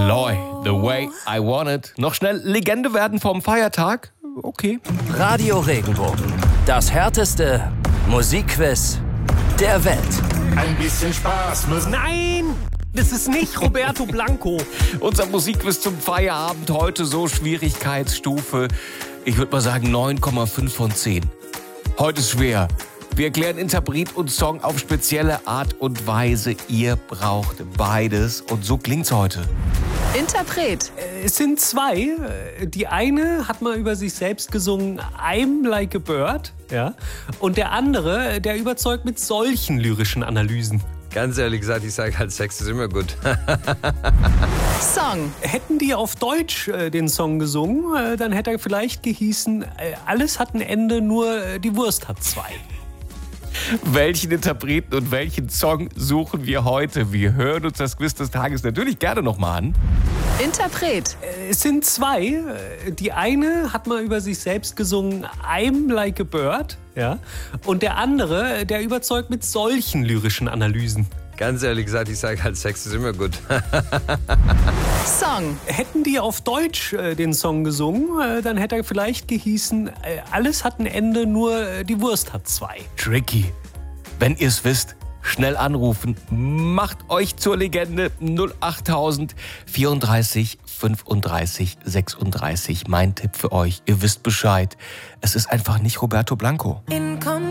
Eloy, The Way I Want It. Noch schnell Legende werden vom Feiertag? Okay. Radio Regenbogen. Das härteste Musikquiz der Welt. Ein bisschen Spaß muss. Nein, das ist nicht Roberto Blanco. Unser Musikquiz zum Feierabend heute so Schwierigkeitsstufe, ich würde mal sagen 9,5 von 10. Heute ist schwer. Wir erklären Interpret und Song auf spezielle Art und Weise. Ihr braucht beides und so klingt's heute. Interpret. Es sind zwei. Die eine hat mal über sich selbst gesungen, I'm like a bird. Ja? Und der andere, der überzeugt mit solchen lyrischen Analysen. Ganz ehrlich gesagt, ich sage halt, Sex ist immer gut. Song. Hätten die auf Deutsch den Song gesungen, dann hätte er vielleicht gehießen, alles hat ein Ende, nur die Wurst hat zwei. Welchen Interpreten und welchen Song suchen wir heute? Wir hören uns das Quiz des Tages natürlich gerne nochmal an. Interpret. Es sind zwei. Die eine hat mal über sich selbst gesungen, I'm like a bird. Ja? Und der andere, der überzeugt mit solchen lyrischen Analysen. Ganz ehrlich gesagt, ich sage halt, Sex ist immer gut. Song. Hätten die auf Deutsch den Song gesungen, dann hätte er vielleicht gehießen, alles hat ein Ende, nur die Wurst hat zwei. Tricky. Wenn ihr es wisst, schnell anrufen. Macht euch zur Legende 08000 34 35 36. Mein Tipp für euch, ihr wisst Bescheid. Es ist einfach nicht Roberto Blanco. In